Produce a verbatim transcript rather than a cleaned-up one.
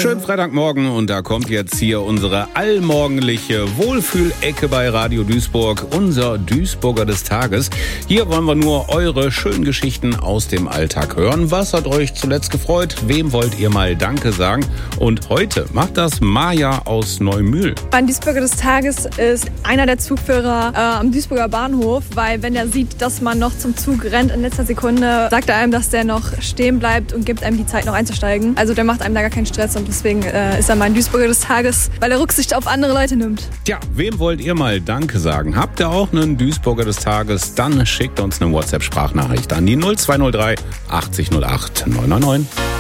Schönen Freitagmorgen und da kommt jetzt hier unsere allmorgendliche Wohlfühlecke bei Radio Duisburg, unser Duisburger des Tages. Hier wollen wir nur eure schönen Geschichten aus dem Alltag hören. Was hat euch zuletzt gefreut? Wem wollt ihr mal Danke sagen? Und heute macht das Maja aus Neumühl. Mein Duisburger des Tages ist einer der Zugführer äh, am Duisburger Bahnhof, weil wenn er sieht, dass man noch zum Zug rennt in letzter Sekunde, sagt er einem, dass der noch stehen bleibt und gibt einem die Zeit noch einzusteigen. Also der macht einem da gar keinen Stress und deswegen äh, ist er mein Duisburger des Tages, weil er Rücksicht auf andere Leute nimmt. Tja, wem wollt ihr mal Danke sagen? Habt ihr auch einen Duisburger des Tages? Dann schickt uns eine WhatsApp-Sprachnachricht an die null zwei null drei achtzig null acht neun neun neun.